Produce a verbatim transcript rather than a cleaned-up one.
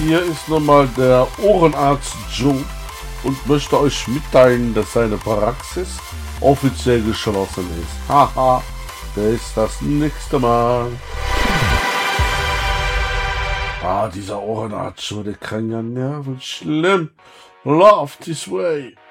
hier ist nochmal der Ohrenarzt Joe und möchte euch mitteilen, dass seine Praxis offiziell geschlossen ist. Haha, bis das nächste Mal. Ah, dieser Ohrenarzt, der kann ja nerven. Schlimm. Love this way.